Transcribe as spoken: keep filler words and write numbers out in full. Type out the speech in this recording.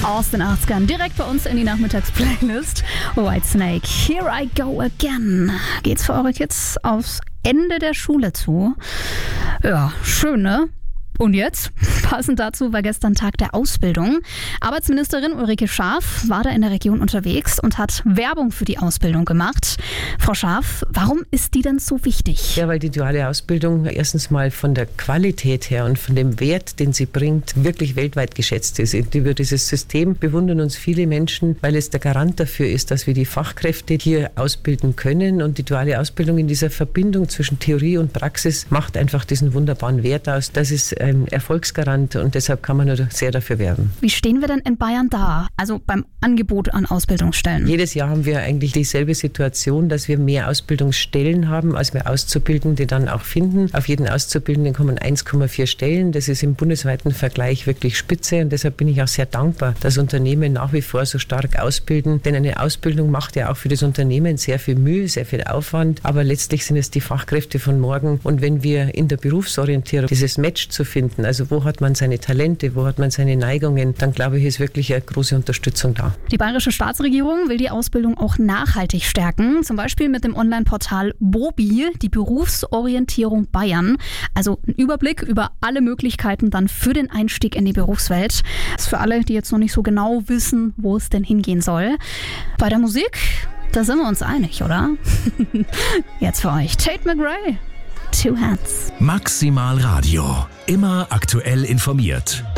Aus den achtzigern direkt bei uns in die Nachmittagsplaylist. Whitesnake, Here I Go Again. Geht's für eure Kids aufs Ende der Schule zu? Ja, schön, ne? Und jetzt? Passend dazu war gestern Tag der Ausbildung. Arbeitsministerin Ulrike Schaaf war da in der Region unterwegs und hat Werbung für die Ausbildung gemacht. Frau Schaaf, warum ist die denn so wichtig? Ja, weil die duale Ausbildung erstens mal von der Qualität her und von dem Wert, den sie bringt, wirklich weltweit geschätzt ist. Über dieses System bewundern uns viele Menschen, weil es der Garant dafür ist, dass wir die Fachkräfte hier ausbilden können. Und die duale Ausbildung in dieser Verbindung zwischen Theorie und Praxis macht einfach diesen wunderbaren Wert aus. Das ist ein Erfolgsgarant und deshalb kann man nur sehr dafür werben. Wie stehen wir denn in Bayern da? Also beim Angebot an Ausbildungsstellen? Jedes Jahr haben wir eigentlich dieselbe Situation, dass wir mehr Ausbildungsstellen haben, als wir Auszubildende dann auch finden. Auf jeden Auszubildenden kommen eins Komma vier Stellen. Das ist im bundesweiten Vergleich wirklich spitze und deshalb bin ich auch sehr dankbar, dass Unternehmen nach wie vor so stark ausbilden. Denn eine Ausbildung macht ja auch für das Unternehmen sehr viel Mühe, sehr viel Aufwand. Aber letztlich sind es die Fachkräfte von morgen. Und wenn wir in der Berufsorientierung dieses Match zu finden, also wo hat man seine Talente, wo hat man seine Neigungen, dann glaube ich, ist wirklich eine große Unterstützung da. Die bayerische Staatsregierung will die Ausbildung auch nachhaltig stärken, zum Beispiel mit dem Online-Portal BOBI, die Berufsorientierung Bayern. Also ein Überblick über alle Möglichkeiten dann für den Einstieg in die Berufswelt. Das ist für alle, die jetzt noch nicht so genau wissen, wo es denn hingehen soll. Bei der Musik, da sind wir uns einig, oder? Jetzt für euch Tate McRae. Two Hands. Maximal Radio. Immer aktuell informiert.